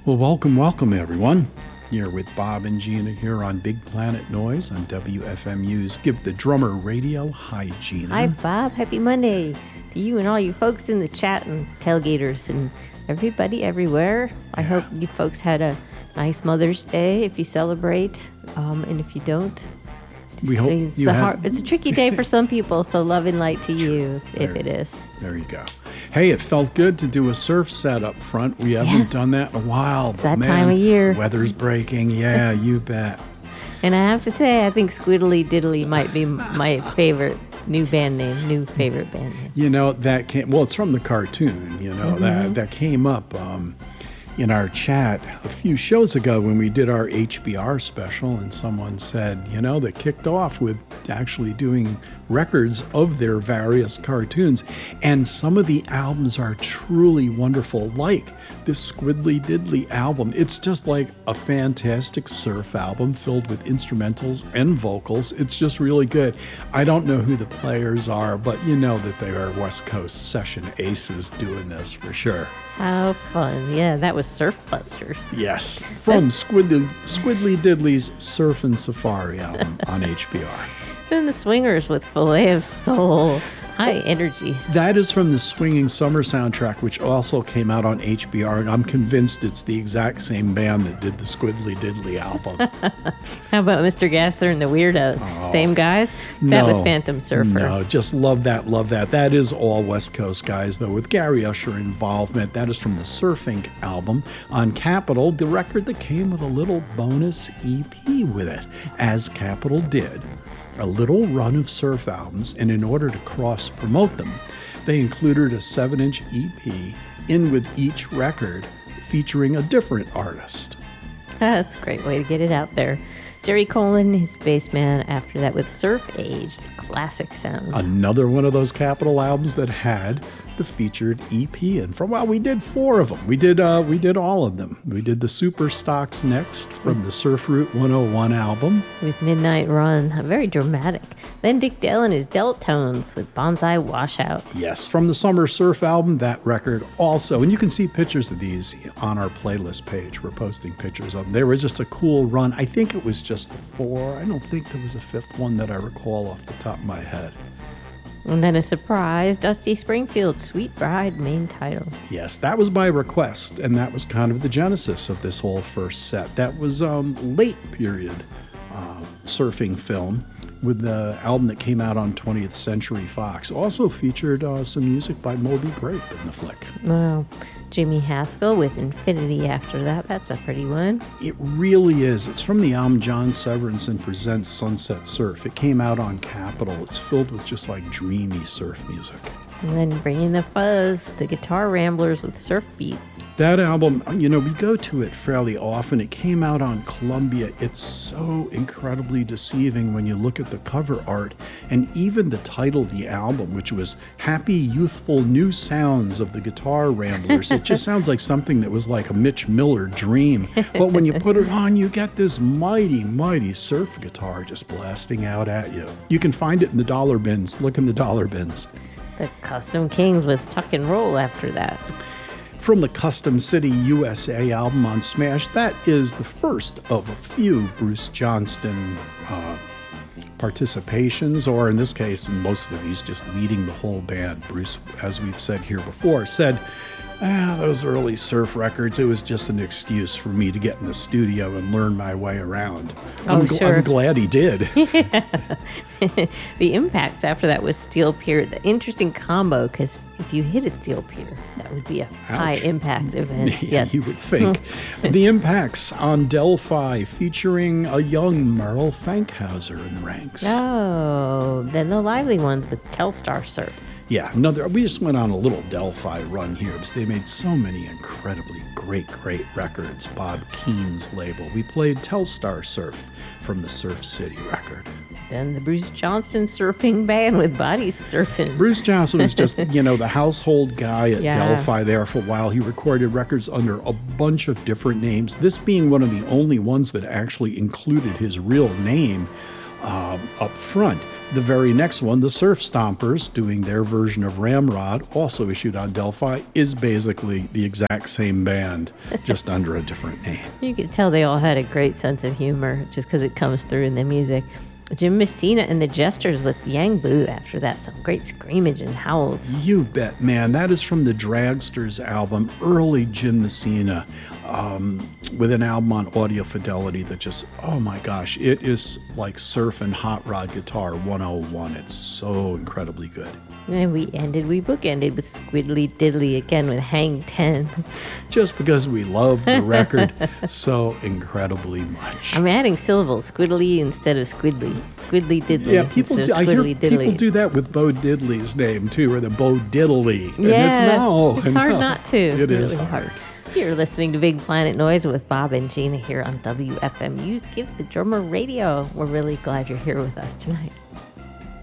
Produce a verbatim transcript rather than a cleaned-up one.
Well, welcome, welcome, everyone. You're with Bob and Gina here on Big Planet Noise on W F M U's Give the Drummer Radio. Hi, Gina. Hi, Bob. Happy Monday to you and all you folks in the chat and tailgaters and everybody everywhere. I Yeah. hope you folks had a nice Mother's Day if you celebrate, um, and if you don't, just We hope it's, you a had- hard, it's a tricky day for some people, so love and light to you if There- it is. There you go. Hey, it felt good to do a surf set up front. We haven't Yeah. done that in a while. It's but that man, time of year. Weather's breaking. Yeah, you bet. And I have to say, I think Squiddly Diddly might be my favorite new band name, new favorite band name. You know, that came, well, it's from the cartoon, you know, Mm-hmm. that, that came up um, in our chat a few shows ago when we did our H B R special, and someone said, you know, they kicked off with actually doing records of their various cartoons, and some of the albums are truly wonderful, like this Squiddly Diddly album. It's just like a fantastic surf album filled with instrumentals and vocals. It's just really good. I don't know who the players are, but you know that they are West Coast session aces doing this for sure. How fun. Yeah, that was Surf Busters. Yes, from Squiddly, Squiddly Diddly's Surf and Safari album on H B R. Then the Swingers with Filet of Soul. High energy. That is from the Swinging Summer soundtrack, which also came out on H B R, and I'm convinced it's the exact same band that did the Squiddly Diddly album. How about Mister Gasser and the Weirdos? Oh, Same guys? That no, was Phantom Surfer. No, just love that, love that. That is all West Coast guys, though, with Gary Usher involvement. That is from the Surfing album on Capitol, the record that came with a little bonus E P with it, as Capitol did. A little run of surf albums, and in order to cross-promote them, they included a seven-inch E P in with each record featuring a different artist. That's a great way to get it out there. Jerry Colin, his bassman, after that with Surf Age, the classic sound. Another one of those Capitol albums that had the featured E P in. For well, we did four of them. We did uh, we did all of them. We did the Super Stocks next from the Surf Route one oh one album. With Midnight Run, very dramatic. Then Dick Dale and his Deltones with Bonsai Washout. Yes, from the Summer Surf album, that record also. And you can see pictures of these on our playlist page. We're posting pictures of them. There was just a cool run. I think it was just four. I don't think there was a fifth one that I recall off the top of my head. And then a surprise, Dusty Springfield, Sweet Bride, main title. Yes, that was by request, and that was kind of the genesis of this whole first set. That was um, late period uh, surfing film with the album that came out on twentieth Century Fox. Also featured uh, some music by Moby Grape in the flick. Wow. Jimmy Haskell with Infinity after that. That's a pretty one. It really is. It's from the album John Severinsen Presents Sunset Surf. It came out on Capitol. It's filled with just like dreamy surf music. And then Bringing the Fuzz, the Guitar Ramblers with Surf Beat. That album, you know, we go to it fairly often. It came out on Columbia. It's so incredibly deceiving when you look at the cover art and even the title of the album, which was Happy Youthful New Sounds of the Guitar Ramblers. It just sounds like something that was like a Mitch Miller dream. But when you put it on, you get this mighty, mighty surf guitar just blasting out at you. You can find it in the dollar bins. Look in the dollar bins. The Custom Kings with Tuck and Roll after that. From the Custom City U S A album on Smash, that is the first of a few Bruce Johnston uh, participations, or in this case, most of these just leading the whole band. Bruce, as we've said here before, said, ah, those early surf records, it was just an excuse for me to get in the studio and learn my way around. Oh, I'm, gl- sure. I'm glad he did. The Impacts after that was Steel Pier. The interesting combo, because if you hit a Steel Pier, that would be a high impact event. Yeah, Yes. you would think. The Impacts on Delphi, featuring a young Merle Fankhauser in the ranks. Oh, then the lively ones with Telstar Surf. Yeah, another. We just went on a little Delphi run here because they made so many incredibly great, great records. Bob Keene's label. We played Telstar Surf from the Surf City record. Then the Bruce Johnson Surfing Band with Body Surfing. Bruce Johnson was just, you know, the household guy at Yeah. Delphi there for a while. He recorded records under a bunch of different names, this being one of the only ones that actually included his real name um, up front. the very next one, the Surf Stompers, doing their version of Ramrod, also issued on Delphi, is basically the exact same band, just under a different name. You could tell they all had a great sense of humor just because it comes through in the music. Jim Messina and the Jesters with Yang Bu after that. Some great screamage and howls. You bet, man. That is from the Dragsters album, early Jim Messina, um, with an album on Audio Fidelity that just, oh my gosh, it is like surf and hot rod guitar one oh one. It's so incredibly good. And we ended, we bookended with Squiddly Diddly again with Hang ten. Just because we love the record so incredibly much. I'm adding syllables, squiddly instead of squiddly. Squiddly Diddly. Yeah, people do, I hear people do that with Bo Diddley's name too, or the Bo Diddley. And yeah, it's no. it's hard no. not to. It really is hard. hard. You're listening to Big Planet Noise with Bob and Gina here on W F M U's Give the Drummer Radio. We're really glad you're here with us tonight.